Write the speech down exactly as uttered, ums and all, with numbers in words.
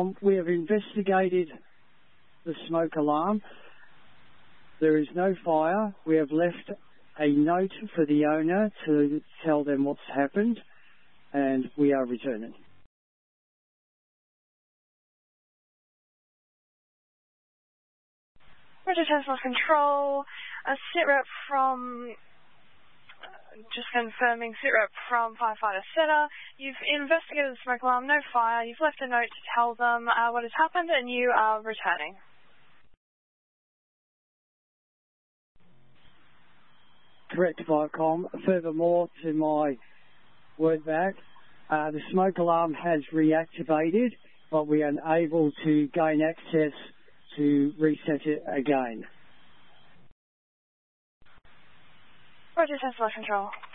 Um, we have investigated the smoke alarm. There is no fire. We have left a note for the owner to tell them what's happened, and we are returning. Roger, Tesla Control, a sit rep from, uh, just confirming, sit rep from Firefighter Setter. You've investigated the smoke alarm, no fire. You've left a note to tell them uh, what has happened, and you are returning. Correct, Viacom. Furthermore, to my word back, uh, the smoke alarm has reactivated, but we are unable to gain access to reset it again. Roger, Tesla Control.